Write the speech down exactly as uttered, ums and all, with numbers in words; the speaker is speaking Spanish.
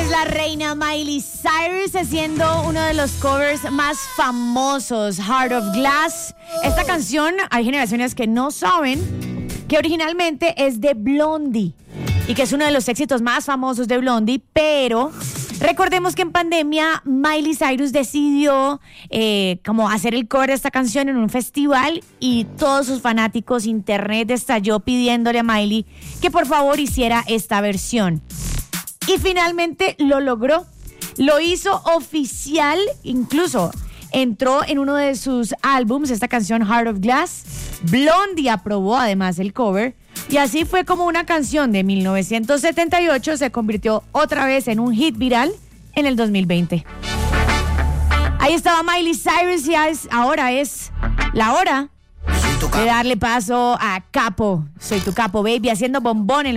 es la reina Miley Cyrus haciendo uno de los covers más famosos, Heart of Glass. Esta canción, hay generaciones que no saben que originalmente es de Blondie y que es uno de los éxitos más famosos de Blondie, pero recordemos que en pandemia Miley Cyrus decidió eh, como hacer el cover de esta canción en un festival y todos sus fanáticos, internet estalló pidiéndole a Miley que por favor hiciera esta versión. Y finalmente lo logró. Lo hizo oficial, incluso entró en uno de sus álbums, esta canción Heart of Glass. Blondie aprobó además el cover. Y así fue como una canción de mil novecientos setenta y ocho se convirtió otra vez en un hit viral en el dos mil veinte. Ahí estaba Miley Cyrus y es, ahora es la hora de darle paso a Capo. Soy tu capo, baby, haciendo bombón en